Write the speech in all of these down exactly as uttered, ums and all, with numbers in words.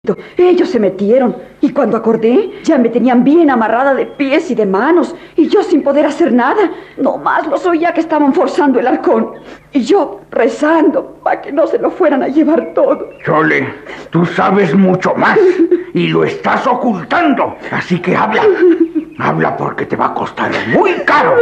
Ellos se metieron y cuando acordé ya me tenían bien amarrada de pies y de manos y yo sin poder hacer nada. Nomás los oía que estaban forzando el halcón y yo rezando para que no se lo fueran a llevar todo. Chole, tú sabes mucho más y lo estás ocultando, así que habla. Habla porque te va a costar muy caro.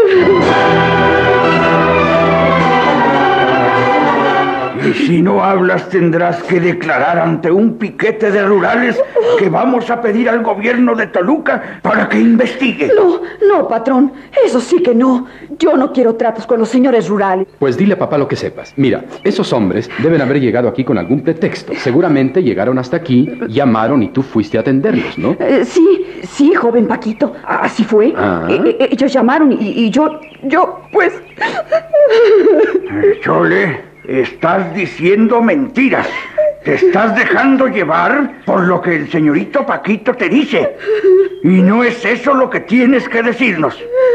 Y si no hablas tendrás que declarar ante un piquete de rurales que vamos a pedir al gobierno de Toluca para que investigue. No, no, patrón, eso sí que no. Yo no quiero tratos con los señores rurales. Pues dile a papá lo que sepas. Mira, esos hombres deben haber llegado aquí con algún pretexto. Seguramente llegaron hasta aquí, llamaron y tú fuiste a atenderlos, ¿no? Eh, sí, sí, joven Paquito, así fue. Ah. Eh, eh, ellos llamaron y, y yo, yo, pues... Eh, Chole... Estás diciendo mentiras. Te estás dejando llevar por lo que el señorito Paquito te dice. Y no es eso lo que tienes que decirnos.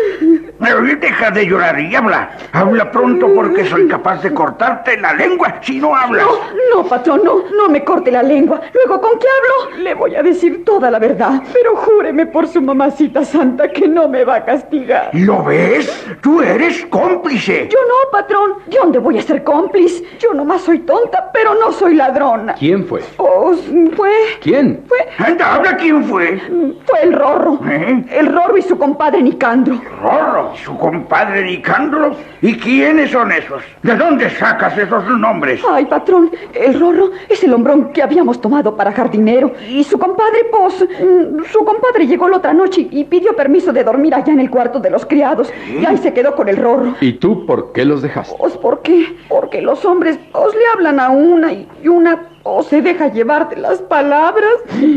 Deja de llorar y habla. Habla pronto porque soy capaz de cortarte la lengua si no hablas. No, no, patrón, no, no me corte la lengua. Luego, ¿con qué hablo? Le voy a decir toda la verdad. Pero júreme por su mamacita santa que no me va a castigar. ¿Lo ves? Tú eres cómplice. Yo no, patrón. ¿De dónde voy a ser cómplice? Yo nomás soy tonta, pero no soy ladrona. ¿Quién fue? Pues, fue... ¿Quién? Fue... Anda, habla quién fue. Fue el Rorro. ¿Eh? El Rorro y su compadre Nicandro. Rorro, su compadre Nicandro. ¿Y quiénes son esos? ¿De dónde sacas esos nombres? Ay, patrón, el Rorro es el hombrón que habíamos tomado para jardinero. Y su compadre, pues, mm, su compadre llegó la otra noche y pidió permiso de dormir allá en el cuarto de los criados. ¿Sí? Y ahí se quedó con el Rorro. ¿Y tú por qué los dejaste? Pues, ¿por qué? Porque los hombres, os le hablan a una y una... o se deja llevar de las palabras.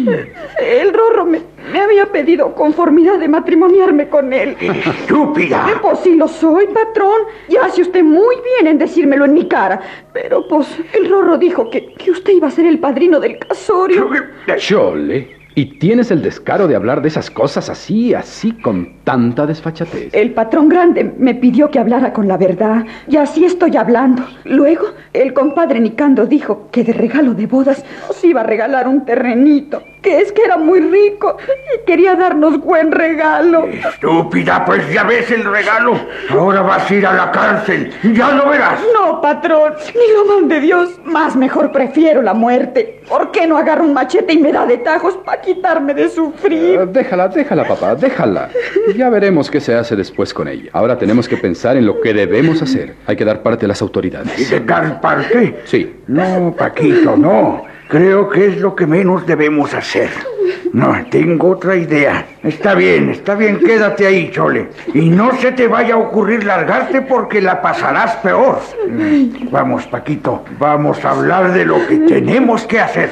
El Rorro me, me había pedido conformidad de matrimoniarme con él. ¡Estúpida! Pues sí lo soy, patrón. Y hace usted muy bien en decírmelo en mi cara. Pero pues el Rorro dijo que, que usted iba a ser el padrino del casorio. Chole, ¿y tienes el descaro de hablar de esas cosas así, así con tanta desfachatez? El patrón grande me pidió que hablara con la verdad, y así estoy hablando. Luego, el compadre Nicandro dijo que de regalo de bodas nos iba a regalar un terrenito, que es que era muy rico y quería darnos buen regalo. Estúpida, pues ya ves el regalo. Ahora vas a ir a la cárcel, ya lo verás. No, patrón, ni lo mande Dios. Más mejor prefiero la muerte. ¿Por qué no agarro un machete y me da de tajos para quitarme de sufrir? Uh, déjala, déjala, papá, déjala. Ya veremos qué se hace después con ella. Ahora tenemos que pensar en lo que debemos hacer. Hay que dar parte a las autoridades. ¿Y de dar parte? Sí. No, Paquito, no. Creo que es lo que menos debemos hacer. No, tengo otra idea. Está bien, está bien, quédate ahí, Chole. Y no se te vaya a ocurrir largarte porque la pasarás peor. Vamos, Paquito, vamos a hablar de lo que tenemos que hacer.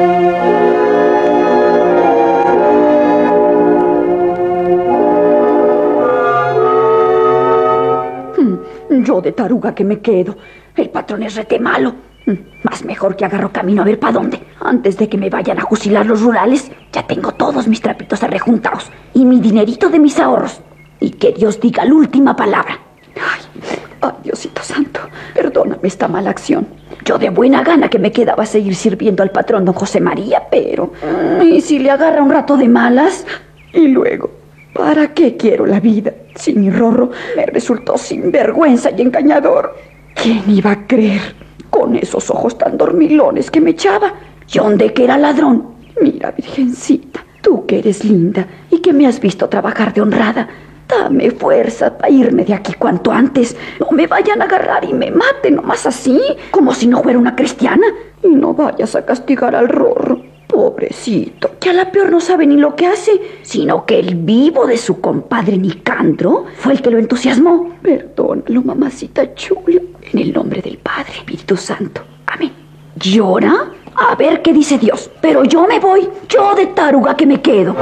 Yo de taruga que me quedo. El patrón es rete malo. Más mejor que agarro camino a ver para dónde. Antes de que me vayan a fusilar los rurales, ya tengo todos mis trapitos arrejuntados y mi dinerito de mis ahorros. Y que Dios diga la última palabra. Ay, ay, Diosito santo, perdóname esta mala acción. Yo de buena gana que me quedaba a seguir sirviendo al patrón don José María, pero... ¿y si le agarra un rato de malas? Y luego, ¿para qué quiero la vida si mi Rorro me resultó sinvergüenza y engañador? ¿Quién iba a creer? Con esos ojos tan dormilones que me echaba. ¿Y dónde que era ladrón? Mira, virgencita, tú que eres linda y que me has visto trabajar de honrada, dame fuerza para irme de aquí cuanto antes. No me vayan a agarrar y me maten nomás así, como si no fuera una cristiana. Y no vayas a castigar al Rorro, pobrecito, que a la peor no sabe ni lo que hace, sino que el vivo de su compadre Nicandro fue el que lo entusiasmó. Perdónalo, mamacita chula, en el nombre del Padre, Espíritu Santo. Amén. ¿Llora? A ver qué dice Dios. Pero yo me voy, yo de taruga que me quedo.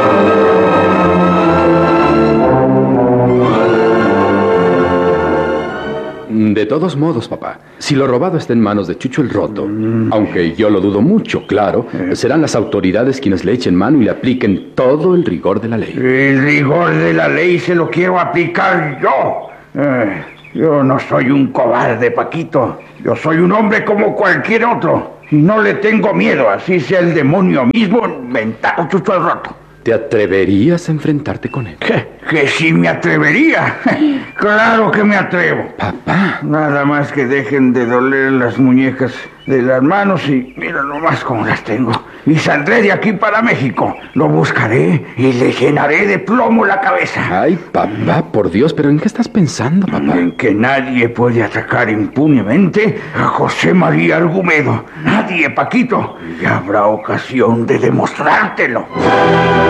De todos modos, papá, si lo robado está en manos de Chucho el Roto, mm. aunque yo lo dudo mucho, claro, eh. serán las autoridades quienes le echen mano y le apliquen todo el rigor de la ley. El rigor de la ley se lo quiero aplicar yo. Eh, yo no soy un cobarde, Paquito. Yo soy un hombre como cualquier otro. Y no le tengo miedo, así sea el demonio mismo inventado Chucho el Roto. ¿Te atreverías a enfrentarte con él? ¿Qué? ¿Que sí me atrevería? Claro que me atrevo. Papá. Nada más que dejen de doler las muñecas de las manos y mira nomás cómo las tengo. Y saldré de aquí para México. Lo buscaré y le llenaré de plomo la cabeza. Ay, papá, por Dios, ¿pero en qué estás pensando, papá? En que nadie puede atacar impunemente a José María Argumedo. Nadie, Paquito. Y habrá ocasión de demostrártelo.